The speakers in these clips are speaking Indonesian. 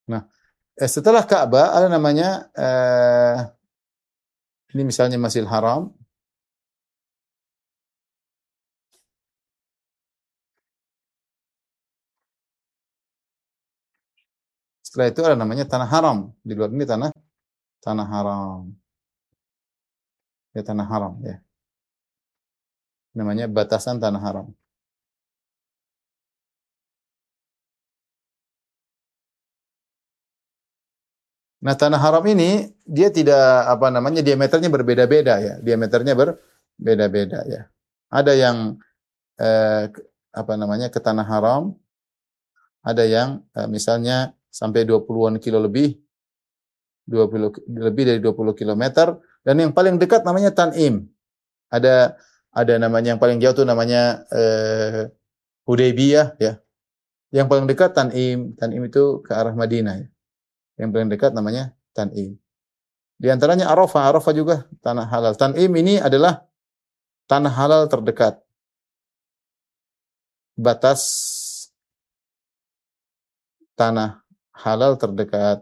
Nah, setelah Ka'bah ada namanya ini misalnya Masjidil Haram. Setelah itu ada namanya Tanah Haram. Di luar ini tanah haram. Ya, Tanah Haram ya. Namanya batasan Tanah Haram. Nah, Tanah Haram ini dia tidak apa namanya diameternya berbeda-beda ya. Diameternya berbeda-beda ya. Ada yang apa namanya ke Tanah Haram, ada yang misalnya sampai 20-an kilo lebih, 20 lebih dari 20 kilometer, dan yang paling dekat namanya Tan'im. Ada namanya yang paling jauh tuh namanya Hudaybiyah ya. Yang paling dekat Tan'im. Tan'im itu ke arah Madinah ya. Yang paling dekat namanya Tan'im. Di antaranya Arafah. Arafah juga tanah halal. Tan'im ini adalah tanah halal terdekat. Batas tanah halal terdekat.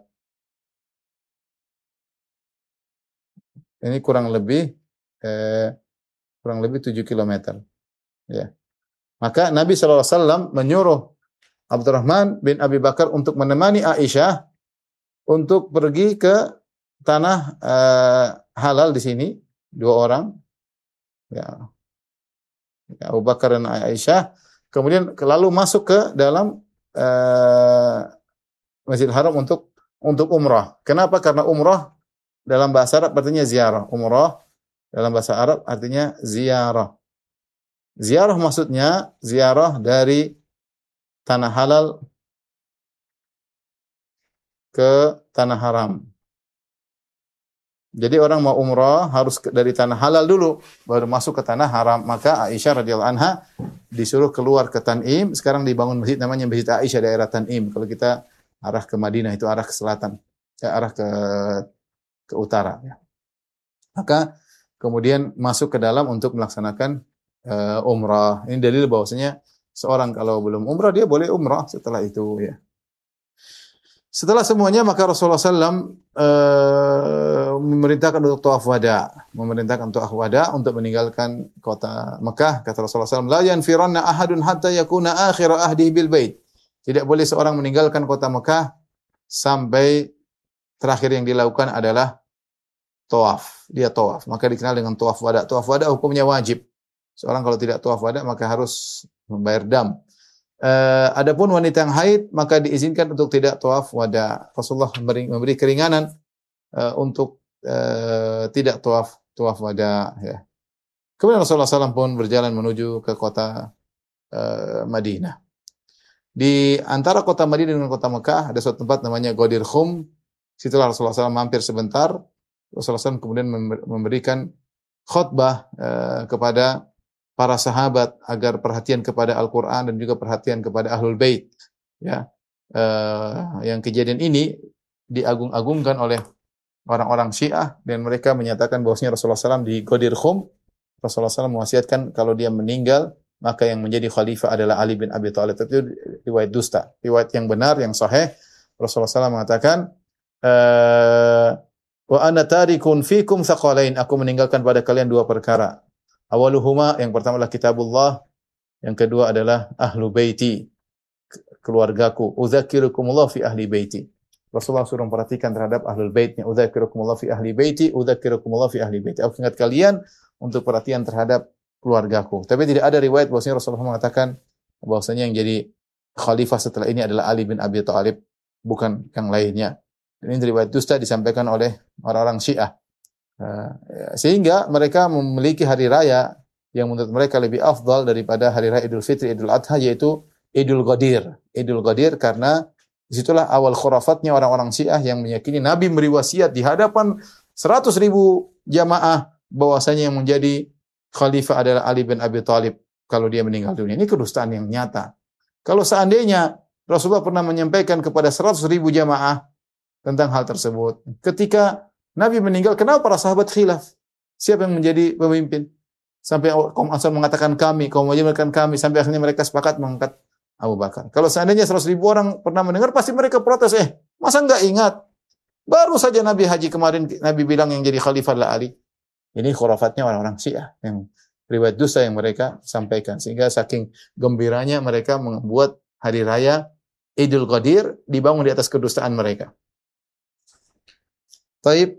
Ini eh, kurang lebih 7 kilometer. Ya. Maka Nabi SAW menyuruh Abdurrahman bin Abi Bakar untuk menemani Aisyah untuk pergi ke tanah halal di sini, dua orang, ya, Abu Bakar dan Aisyah. Kemudian lalu masuk ke dalam Masjidil Haram untuk umrah. Kenapa? Karena umrah dalam bahasa Arab artinya ziarah. Umrah dalam bahasa Arab artinya ziarah. Ziarah maksudnya ziarah dari tanah halal ke tanah haram. Jadi orang mau umrah harus dari tanah halal dulu, baru masuk ke tanah haram. Maka Aisyah radhiyallahu anha disuruh keluar ke Tan'im. Sekarang dibangun masjid namanya Masjid Aisyah daerah Tan'im. Kalau kita arah ke Madinah itu arah ke selatan, arah ke utara. Ya. Maka kemudian masuk ke dalam untuk melaksanakan umrah. Ini dalil bahwasanya seorang kalau belum umrah dia boleh umrah setelah itu. Ya. Setelah semuanya maka Rasulullah SAW memerintahkan untuk tawaf wada, untuk meninggalkan kota Mekah. Kata Rasulullah SAW, la yanfiranna ahadun hatta yakuna akhir ahdihi bil bait. Tidak boleh seorang meninggalkan kota Mekah sampai terakhir yang dilakukan adalah tawaf. Dia tawaf, maka dikenal dengan tawaf wada. Tawaf wada hukumnya wajib. Seorang kalau tidak tawaf wada maka harus membayar dam. Adapun wanita yang haid maka diizinkan untuk tidak tawaf wada. Rasulullah memberi keringanan untuk tidak tawaf wada. Ya. Kemudian Rasulullah SAW pun berjalan menuju ke kota Madinah. Di antara kota Madinah dengan kota Mekah ada suatu tempat namanya Ghadir Khum. Situlah Rasulullah SAW mampir sebentar. Rasulullah SAW kemudian memberikan khutbah kepada para sahabat agar perhatian kepada Al-Quran dan juga perhatian kepada Ahlul Bait. Ya. Yang kejadian ini diagung-agungkan oleh orang-orang Syiah dan mereka menyatakan bahwasanya Rasulullah SAW di Ghadir Khum, Rasulullah SAW mewasiatkan kalau dia meninggal maka yang menjadi khalifah adalah Ali bin Abi Thalib. Itu riwayat dusta. Riwayat yang benar, yang sahih, Rasulullah SAW mengatakan, wa ana tarikun fikum thaqalain, aku meninggalkan pada kalian dua perkara. Awaluhuma, yang pertama adalah kitabullah, yang kedua adalah ahlu baiti, keluargaku. Udzakirukumullah fi ahli baiti. Rasulullah suruh perhatikan terhadap ahlul baitnya. Udzakirukumullah fi ahli baiti, udzakirukumullah fi ahli baiti. Aku ingat kalian untuk perhatian terhadap keluargaku. Tapi tidak ada riwayat bahwasanya Rasulullah mengatakan bahwasanya yang jadi khalifah setelah ini adalah Ali bin Abi Thalib, bukan yang lainnya. Ini riwayat dusta disampaikan oleh orang-orang Syiah. Sehingga mereka memiliki hari raya yang menurut mereka lebih afdal daripada hari raya Idul Fitri, Idul Adha, yaitu Idul Ghadir. Idul Ghadir karena disitulah awal khurafatnya orang-orang Syiah yang meyakini Nabi memberi wasiat di hadapan 100.000 jamaah bahwasanya yang menjadi khalifah adalah Ali bin Abi Thalib kalau dia meninggal dunia. Ini kedustaan yang nyata. Kalau seandainya Rasulullah pernah menyampaikan kepada 100.000 jamaah tentang hal tersebut, ketika Nabi meninggal, kenapa para sahabat khilaf? Siapa yang menjadi pemimpin? Sampai kaum Ansar mengatakan kami, kaum Muhajirin mengatakan kami, sampai akhirnya mereka sepakat mengangkat Abu Bakar. Kalau seandainya 100.000 orang pernah mendengar, pasti mereka protes, Masa enggak ingat? Baru saja Nabi haji kemarin, Nabi bilang yang jadi khalifah adalah Ali. Ini khurafatnya orang-orang Syiah, yang riwayat dusta yang mereka sampaikan. Sehingga saking gembiranya mereka membuat hari raya Idul Qadir dibangun di atas kedustaan mereka. Taib,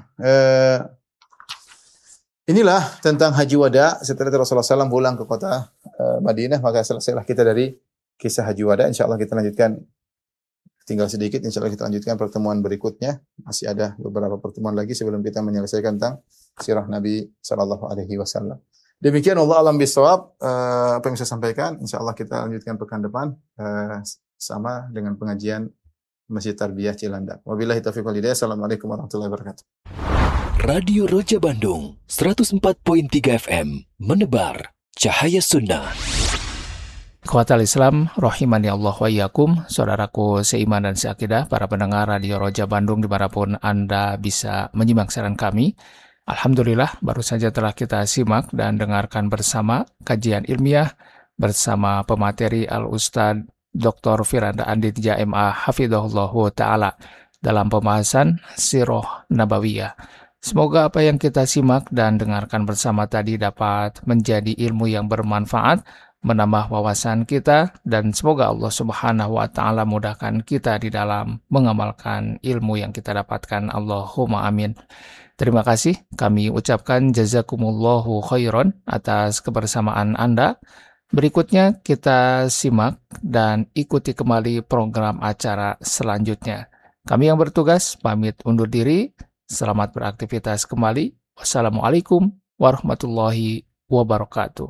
inilah tentang haji wada. Setelah Rasulullah SAW pulang ke kota Madinah, maka selesailah kita dari kisah haji wada. InsyaAllah kita lanjutkan, tinggal sedikit, InsyaAllah kita lanjutkan pertemuan berikutnya. Masih ada beberapa pertemuan lagi sebelum kita menyelesaikan tentang sirah Nabi SAW. Demikian, Allah alam bisawab, apa yang saya sampaikan. InsyaAllah kita lanjutkan pekan depan, sama dengan pengajian Masjid Tarbiyah Cilandak. Wabillahi taufiq wal hidayah. Assalamualaikum warahmatullahi wabarakatuh. Radio Roja Bandung 104.3 FM menebar cahaya sunnah. Ikhwatal Islam, rahimani Allah wa iyyakum, saudaraku seiman dan seakidah, para pendengar Radio Roja Bandung dimanapun Anda bisa menyimak siaran kami. Alhamdulillah, baru saja telah kita simak dan dengarkan bersama kajian ilmiah bersama pemateri Al-Ustadz Dr. Firanda Andit JMA Hafidhahullahu Ta'ala dalam pembahasan Sirah Nabawiyah. Semoga apa yang kita simak dan dengarkan bersama tadi dapat menjadi ilmu yang bermanfaat, menambah wawasan kita, dan semoga Allah Subhanahu wa Ta'ala mudahkan kita di dalam mengamalkan ilmu yang kita dapatkan. Allahumma amin. Terima kasih, kami ucapkan jazakumullahu khairan atas kebersamaan Anda. Berikutnya kita simak dan ikuti kembali program acara selanjutnya. Kami yang bertugas pamit undur diri. Selamat beraktivitas kembali. Wassalamualaikum warahmatullahi wabarakatuh.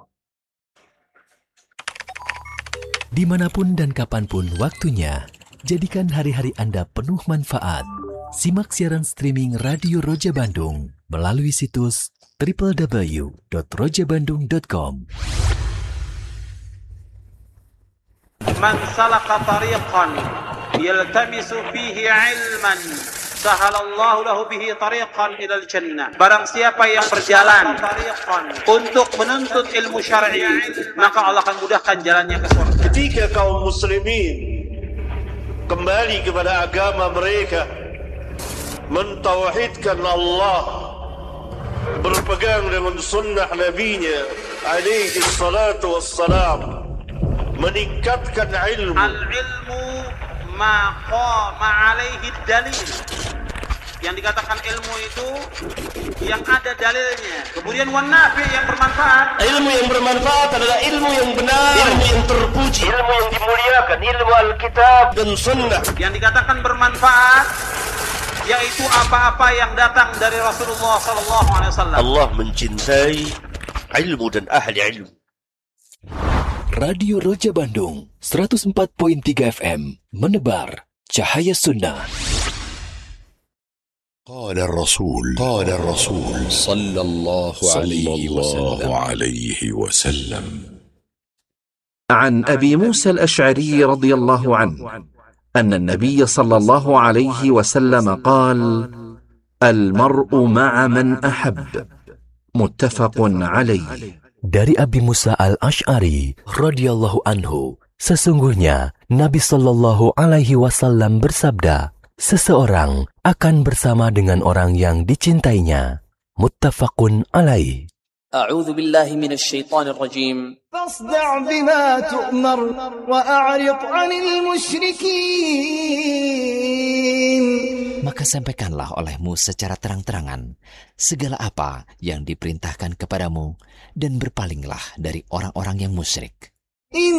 Dimanapun dan kapanpun waktunya, jadikan hari-hari Anda penuh manfaat. Simak siaran streaming Radio Roja Bandung melalui situs www.rojabandung.com. Man salaka tariqan yaltamisu fihi ilman sahalallahu lahu bihi tariqan ilal jannah. Barang siapa yang berjalan untuk menuntut ilmu syar'i, maka Allah akan mudahkan jalannya ke surga. Ketika kaum muslimin kembali kepada agama mereka, mentauhidkan Allah, berpegang dengan sunnah Nabi-Nya alaihi salatu wassalam, meningkatkan ilmu. Al-ilmu ma qama alaihi dalil. Yang dikatakan ilmu itu yang ada dalilnya. Kemudian wanafi yang bermanfaat. Ilmu yang bermanfaat adalah ilmu yang benar, ilmu yang terpuji, ilmu yang dimuliakan, ilmu Alkitab dan Sunnah. Yang dikatakan bermanfaat yaitu apa-apa yang datang dari Rasulullah SAW. Allah mencintai ilmu dan ahli ilmu. Radio Roja Bandung 104.3 FM menebar cahaya sunnah. قال الرسول صلى الله عليه وسلم عن أبي موسى الأشعري رضي الله عنه أن النبي صلى الله عليه وسلم قال: المرء مع من أحب. متفق عليه. Dari Abi Musa al-Ash'ari radhiyallahu anhu, sesungguhnya Nabi sallallahu alaihi wasallam bersabda, seseorang akan bersama dengan orang yang dicintainya. Muttafaqun alaih. A'udzu billahi minasy syaithanir rajim. Fasda' bima tu'mar wa a'rid 'anil musyrikin. Maka sampaikanlah olehmu secara terang-terangan segala apa yang diperintahkan kepadamu dan berpalinglah dari orang-orang yang musyrik.